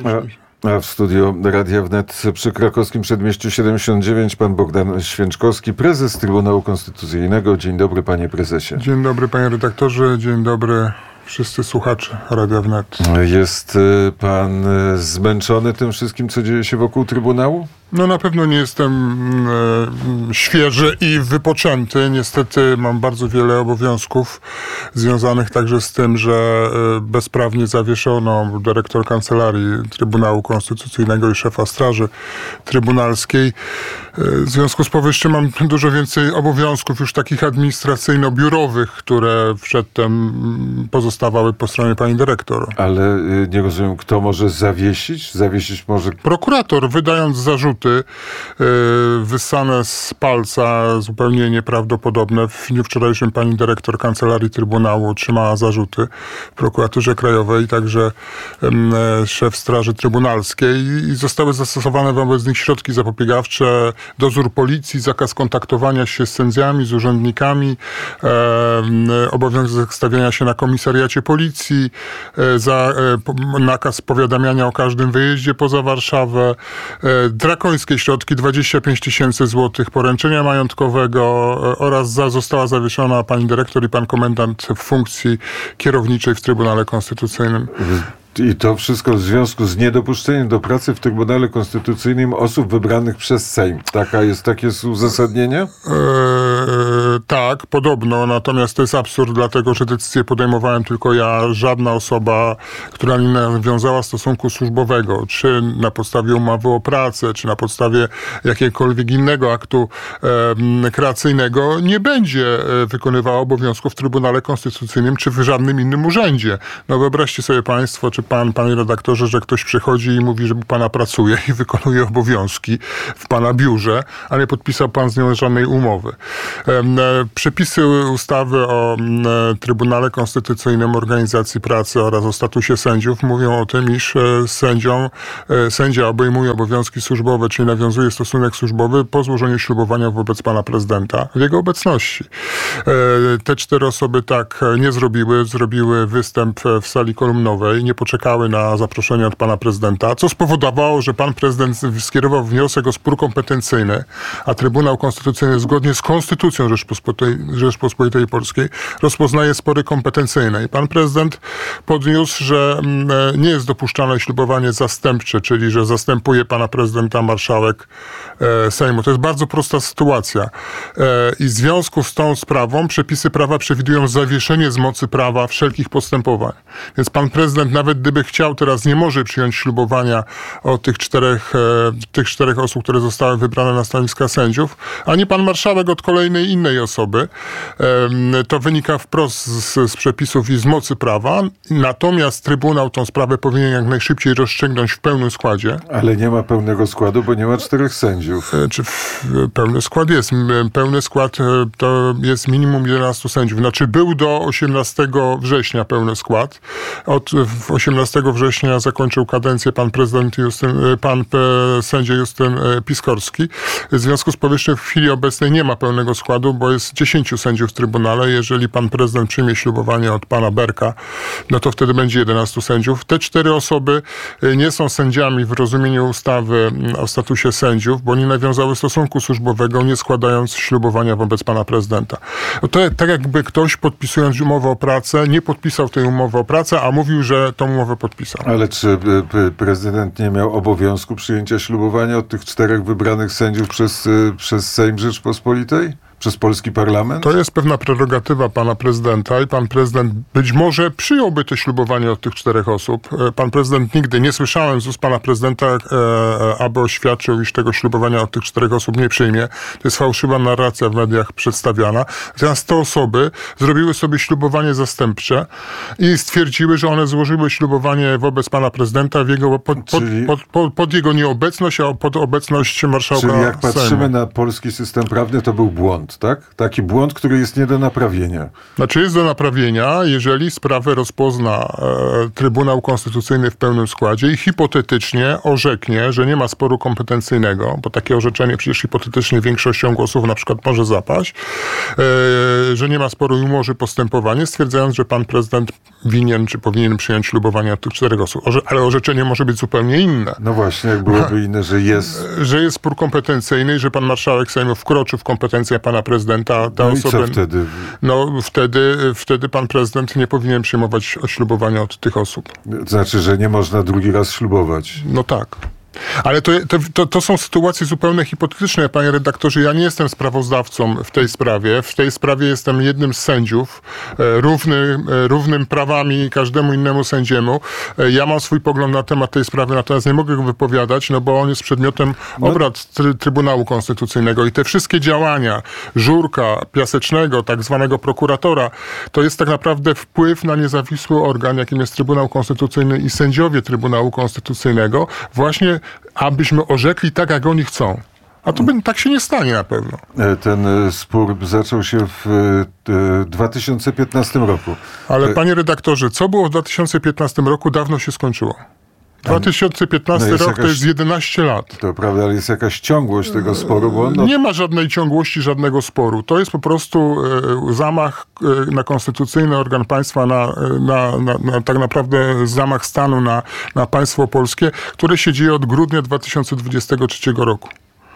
A w studiu Radia Wnet przy Krakowskim Przedmieściu 79 pan Bogdan Święczkowski, prezes Trybunału Konstytucyjnego. Dzień dobry, panie prezesie. Dzień dobry, panie redaktorze. Dzień dobry wszyscy słuchacze Radia Wnet. Jest pan zmęczony tym wszystkim, co dzieje się wokół Trybunału? No na pewno nie jestem świeży i wypoczęty. Niestety mam bardzo wiele obowiązków związanych także z tym, że bezprawnie zawieszono dyrektor Kancelarii Trybunału Konstytucyjnego i szefa Straży Trybunalskiej. W związku z powyższym mam dużo więcej obowiązków już takich administracyjno-biurowych, które przedtem pozostawały po stronie pani dyrektor. Ale nie rozumiem, kto może zawiesić? Zawiesić może... Prokurator, wydając zarzuty wyssane z palca, zupełnie nieprawdopodobne. W dniu wczorajszym pani dyrektor Kancelarii Trybunału otrzymała zarzuty w prokuraturze krajowej, także szef Straży Trybunalskiej i zostały zastosowane wobec nich środki zapobiegawcze, dozór policji, zakaz kontaktowania się z sędziami, z urzędnikami, obowiązek stawiania się na komisariacie policji, nakaz powiadamiania o każdym wyjeździe poza Warszawę, drakońskie środki, 25 000 złotych poręczenia majątkowego oraz została zawieszona pani dyrektor i pan komendant w funkcji kierowniczej w Trybunale Konstytucyjnym. I to wszystko w związku z niedopuszczeniem do pracy w Trybunale Konstytucyjnym osób wybranych przez Sejm. Takie jest uzasadnienie? Tak, podobno. Natomiast to jest absurd, dlatego że decyzję podejmowałem tylko ja. Żadna osoba, która nie nawiązała stosunku służbowego, czy na podstawie umowy o pracę, czy na podstawie jakiegokolwiek innego aktu kreacyjnego, nie będzie wykonywała obowiązków w Trybunale Konstytucyjnym, czy w żadnym innym urzędzie. No wyobraźcie sobie państwo, czy panie redaktorze, że ktoś przychodzi i mówi, że u pana pracuje i wykonuje obowiązki w pana biurze, a nie podpisał pan z nią żadnej umowy. Przepisy ustawy o Trybunale Konstytucyjnym, organizacji pracy oraz o statusie sędziów mówią o tym, iż sędzia obejmuje obowiązki służbowe, czyli nawiązuje stosunek służbowy po złożeniu ślubowania wobec pana prezydenta w jego obecności. Te 4 osoby tak nie zrobiły. Zrobiły występ w sali kolumnowej, nie poczekały na zaproszenie od pana prezydenta, co spowodowało, że pan prezydent skierował wniosek o spór kompetencyjny, a Trybunał Konstytucyjny zgodnie z Konstytucją Rzeczpospolitej Polskiej rozpoznaje spory kompetencyjne. I pan prezydent podniósł, że nie jest dopuszczalne ślubowanie zastępcze, czyli że zastępuje pana prezydenta marszałek Sejmu. To jest bardzo prosta sytuacja. I w związku z tą sprawą przepisy prawa przewidują zawieszenie z mocy prawa wszelkich postępowań. Więc pan prezydent, nawet gdyby chciał, teraz nie może przyjąć ślubowania od tych czterech osób, które zostały wybrane na stanowiska sędziów, ani pan marszałek od kolejnej innej osoby. To wynika wprost z przepisów i z mocy prawa. Natomiast Trybunał tą sprawę powinien jak najszybciej rozstrzygnąć w pełnym składzie. Ale nie ma pełnego składu, bo nie ma 4 sędziów. Pełny skład jest. Pełny skład to jest minimum 11 sędziów. Znaczy był do 18 września pełny skład. Od 18 września zakończył kadencję pan sędzia Justyn Piskorski. W związku z powyższym w chwili obecnej nie ma pełnego składu, bo jest 10 sędziów w Trybunale. Jeżeli pan prezydent przyjmie ślubowanie od pana Berka, no to wtedy będzie 11 sędziów. Te 4 osoby nie są sędziami w rozumieniu ustawy o statusie sędziów, bo nie nawiązały stosunku służbowego, nie składając ślubowania wobec pana prezydenta. To tak jakby ktoś, podpisując umowę o pracę, nie podpisał tej umowy o pracę, a mówił, że tą umowę podpisał. Ale czy prezydent nie miał obowiązku przyjęcia ślubowania od tych 4 wybranych sędziów przez Sejm Rzeczpospolitej? Przez polski parlament? To jest pewna prerogatywa pana prezydenta i pan prezydent być może przyjąłby to ślubowanie od tych 4 osób. Pan prezydent nigdy, nie słyszałem z ust pana prezydenta, aby oświadczył, iż tego ślubowania od tych 4 osób nie przyjmie. To jest fałszywa narracja w mediach przedstawiana. Natomiast te osoby zrobiły sobie ślubowanie zastępcze i stwierdziły, że one złożyły ślubowanie wobec pana prezydenta pod jego nieobecność, a pod obecność marszałka Czyli jak Sejmu. patrzymy na polski system prawny, to był błąd. błąd, tak? Taki błąd, który jest nie do naprawienia. Znaczy jest do naprawienia, jeżeli sprawę rozpozna Trybunał Konstytucyjny w pełnym składzie i hipotetycznie orzeknie, że nie ma sporu kompetencyjnego, bo takie orzeczenie przecież hipotetycznie większością głosów na przykład może zapaść, że nie ma sporu i umorzy postępowanie, stwierdzając, że pan prezydent winien czy powinien przyjąć ślubowanie od tych 4 osób. Ale orzeczenie może być zupełnie inne. No właśnie, jak byłoby inne, że jest... Że jest spór kompetencyjny i że pan marszałek Sejmu wkroczył w kompetencje pana prezydenta. No i co wtedy? No wtedy pan prezydent nie powinien przyjmować ślubowania od tych osób. Znaczy, że nie można drugi raz ślubować. No tak. Ale to są sytuacje zupełnie hipotetyczne, panie redaktorze. Ja nie jestem sprawozdawcą w tej sprawie. W tej sprawie jestem jednym z sędziów, równym prawami każdemu innemu sędziemu. Ja mam swój pogląd na temat tej sprawy, natomiast nie mogę go wypowiadać, no bo on jest przedmiotem obrad Trybunału Konstytucyjnego i te wszystkie działania Żurka, Piasecznego, tak zwanego prokuratora, to jest tak naprawdę wpływ na niezawisły organ, jakim jest Trybunał Konstytucyjny i sędziowie Trybunału Konstytucyjnego, właśnie abyśmy orzekli tak, jak oni chcą. A to tak się nie stanie na pewno. Ten spór zaczął się w 2015 roku. Ale panie redaktorze, co było w 2015 roku, dawno się skończyło. 2015 rok to jest 11 lat. To prawda, ale jest jakaś ciągłość tego sporu, bo Nie ma żadnej ciągłości, żadnego sporu. To jest po prostu zamach na konstytucyjny organ państwa, na tak naprawdę zamach stanu na państwo polskie, które się dzieje od grudnia 2023 roku.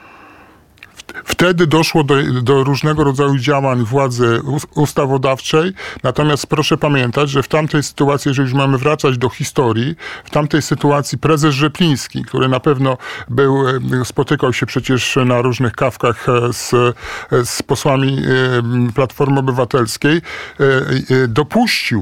Wtedy doszło do różnego rodzaju działań władzy ustawodawczej, natomiast proszę pamiętać, że w tamtej sytuacji, jeżeli już mamy wracać do historii, w tamtej sytuacji prezes Rzepliński, który na pewno spotykał się przecież na różnych kawkach z posłami Platformy Obywatelskiej, dopuścił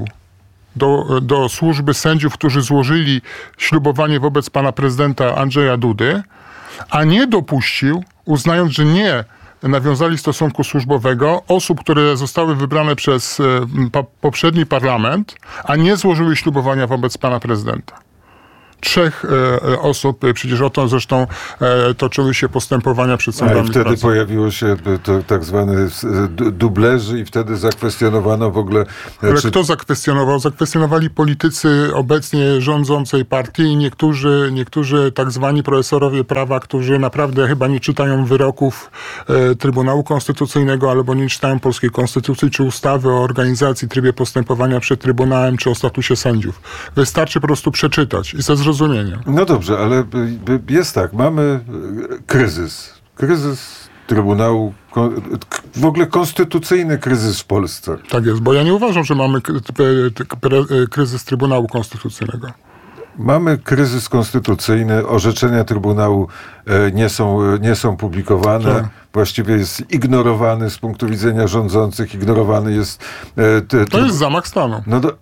do służby sędziów, którzy złożyli ślubowanie wobec pana prezydenta Andrzeja Dudy, a nie dopuścił, uznając, że nie nawiązali stosunku służbowego, osób, które zostały wybrane przez poprzedni parlament, a nie złożyły ślubowania wobec pana prezydenta. 3 osób, przecież o to zresztą toczyły się postępowania przed sądami. I wtedy pojawiło się to tak zwane dublerzy i wtedy zakwestionowano w ogóle... Ale kto zakwestionował? Zakwestionowali politycy obecnie rządzącej partii i niektórzy tak zwani profesorowie prawa, którzy naprawdę chyba nie czytają wyroków Trybunału Konstytucyjnego albo nie czytają polskiej konstytucji czy ustawy o organizacji, trybie postępowania przed Trybunałem czy o statusie sędziów. Wystarczy po prostu przeczytać i ze zrozumieniem. No dobrze, ale jest tak, mamy kryzys Trybunału, w ogóle konstytucyjny kryzys w Polsce. Tak jest, bo ja nie uważam, że mamy kryzys Trybunału Konstytucyjnego. Mamy kryzys konstytucyjny, orzeczenia Trybunału nie są publikowane, tak. Właściwie jest ignorowany z punktu widzenia rządzących, ignorowany jest... To jest zamach stanu.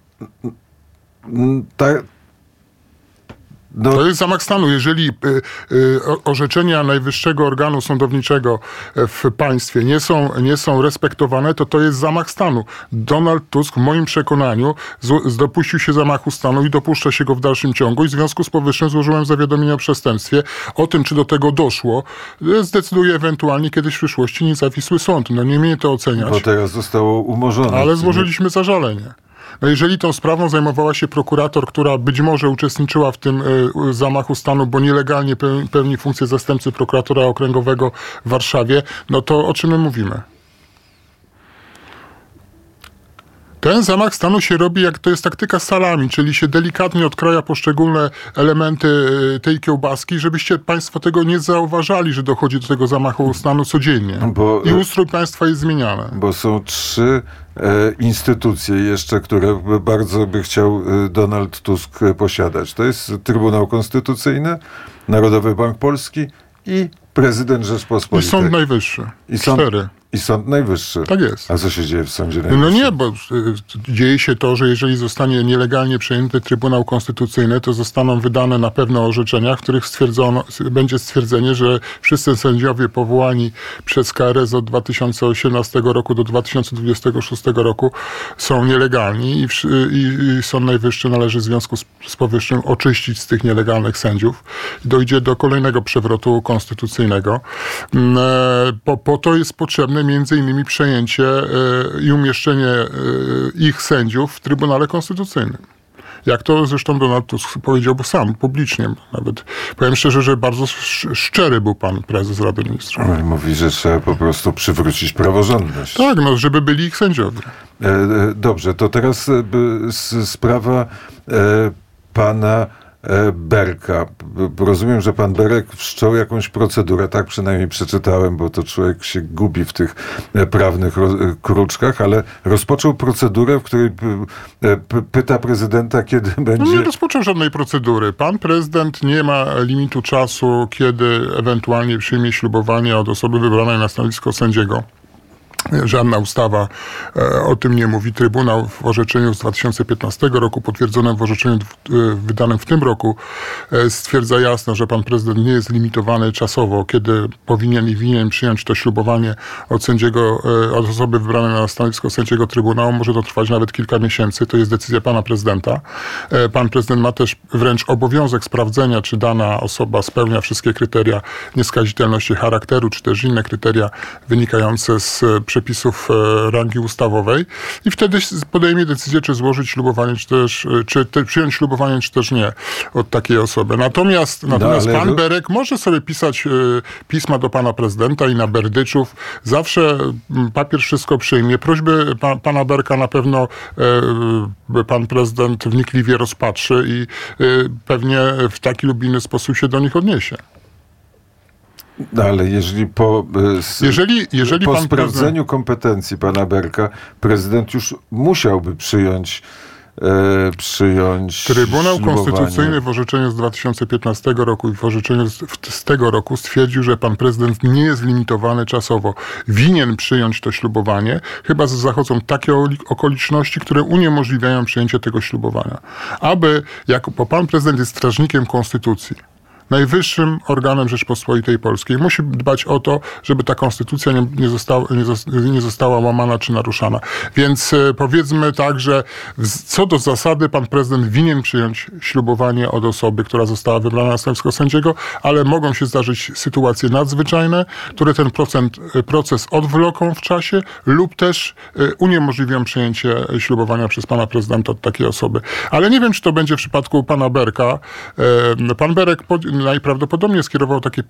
To jest zamach stanu. Jeżeli orzeczenia najwyższego organu sądowniczego w państwie nie są respektowane, to jest zamach stanu. Donald Tusk w moim przekonaniu dopuścił się zamachu stanu i dopuszcza się go w dalszym ciągu i w związku z powyższym złożyłem zawiadomienie o przestępstwie. O tym, czy do tego doszło, zdecyduje ewentualnie kiedyś w przyszłości niezawisły sąd. No nie mnie to oceniać. Bo teraz zostało umorzone. Ale złożyliśmy zażalenie. No jeżeli tą sprawą zajmowała się prokurator, która być może uczestniczyła w tym zamachu stanu, bo nielegalnie pełni funkcję zastępcy prokuratora okręgowego w Warszawie, no to o czym my mówimy? Ten zamach stanu się robi, jak to jest taktyka salami, czyli się delikatnie odkraja poszczególne elementy tej kiełbaski, żebyście państwo tego nie zauważali, że dochodzi do tego zamachu stanu codziennie. I ustrój państwa jest zmieniany. Bo są 3 instytucje jeszcze, które bardzo by chciał Donald Tusk posiadać. To jest Trybunał Konstytucyjny, Narodowy Bank Polski i prezydent Rzeczpospolitej. I Sąd Najwyższy. 4. I Sąd Najwyższy. Tak jest. A co się dzieje w Sądzie Najwyższym? No nie, bo dzieje się to, że jeżeli zostanie nielegalnie przejęty Trybunał Konstytucyjny, to zostaną wydane na pewno orzeczenia, w których będzie stwierdzenie, że wszyscy sędziowie powołani przez KRS od 2018 roku do 2026 roku są nielegalni i Sąd Najwyższy należy w związku z powyższym oczyścić z tych nielegalnych sędziów. Dojdzie do kolejnego przewrotu konstytucyjnego. Po to jest potrzebne między innymi przejęcie i umieszczenie ich sędziów w Trybunale Konstytucyjnym. Jak to zresztą Donald Tusk powiedział sam, publicznie. Nawet powiem szczerze, że bardzo szczery był pan prezes Rady Ministrów. Mówi, że trzeba po prostu przywrócić praworządność. Tak, no, żeby byli ich sędziowie. Dobrze, to teraz sprawa pana Berka. Rozumiem, że pan Berek wszczął jakąś procedurę, tak przynajmniej przeczytałem, bo to człowiek się gubi w tych prawnych kruczkach, ale rozpoczął procedurę, w której pyta prezydenta, kiedy będzie... No nie rozpoczął żadnej procedury. Pan prezydent nie ma limitu czasu, kiedy ewentualnie przyjmie ślubowanie od osoby wybranej na stanowisko sędziego. Żadna ustawa o tym nie mówi. Trybunał w orzeczeniu z 2015 roku, potwierdzonym w orzeczeniu wydanym w tym roku, stwierdza jasno, że pan prezydent nie jest limitowany czasowo, kiedy powinien przyjąć to ślubowanie od osoby wybranej na stanowisko sędziego Trybunału. Może to trwać nawet kilka miesięcy. To jest decyzja pana prezydenta. Pan prezydent ma też wręcz obowiązek sprawdzenia, czy dana osoba spełnia wszystkie kryteria nieskazitelności charakteru, czy też inne kryteria wynikające z przepisów rangi ustawowej i wtedy podejmie decyzję, czy złożyć ślubowanie, czy przyjąć ślubowanie, czy też nie od takiej osoby. Natomiast pan Berek może sobie pisać pisma do pana prezydenta i na Berdyczów. Zawsze papier wszystko przyjmie. Prośby pana Berka na pewno pan prezydent wnikliwie rozpatrzy i pewnie w taki lub inny sposób się do nich odniesie. No ale jeżeli po sprawdzeniu kompetencji pana Berka prezydent już musiałby przyjąć Trybunał ślubowanie. Konstytucyjny w orzeczeniu z 2015 roku i w orzeczeniu z tego roku stwierdził, że pan prezydent nie jest limitowany czasowo. Winien przyjąć to ślubowanie, chyba że zachodzą takie okoliczności, które uniemożliwiają przyjęcie tego ślubowania. Bo pan prezydent jest strażnikiem konstytucji, najwyższym organem Rzeczpospolitej Polskiej. Musi dbać o to, żeby ta konstytucja nie została łamana czy naruszana. Więc powiedzmy tak, że co do zasady pan prezydent winien przyjąć ślubowanie od osoby, która została wybrana na stanowisko sędziego, ale mogą się zdarzyć sytuacje nadzwyczajne, które ten proces odwloką w czasie lub też uniemożliwią przyjęcie ślubowania przez pana prezydenta od takiej osoby. Ale nie wiem, czy to będzie w przypadku pana Berka. Pan Berek najprawdopodobniej skierował takie